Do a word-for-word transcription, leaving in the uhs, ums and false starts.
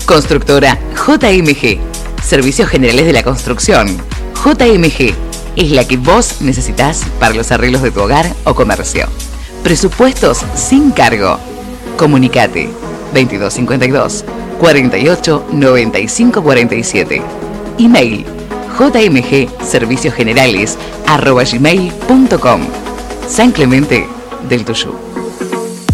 Constructora J M G. Servicios Generales de la Construcción. J M G es la que vos necesitas para los arreglos de tu hogar o comercio. Presupuestos sin cargo. Comunicate veintidós cincuenta y dos, cuarenta y ocho, noventa y cinco cuarenta y siete. Email jmgserviciosgenerales arroba gmail punto com. San Clemente del Tuyú.